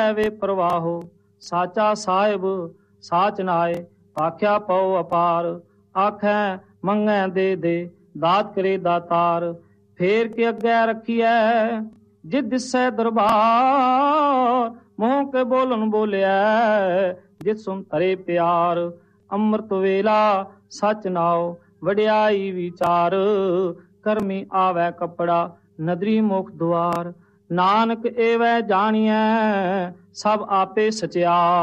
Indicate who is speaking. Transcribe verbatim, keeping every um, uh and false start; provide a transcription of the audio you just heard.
Speaker 1: वे प्रवाहो, साचा साहिब साच नाए, आख्या पौ अपार, आखें मंगै दे दे, दात करे दातार। फेर के अग्गै रखिए जिद दिसै दरबार, मोह के बोलन बोलिया जित सुन तरे प्यार। अमृत वेला सच नाओ वड्याई विचार, करमी आवे कपड़ा नदरी मुख द्वार। नानक एवै जानिए सब आपे सचिया।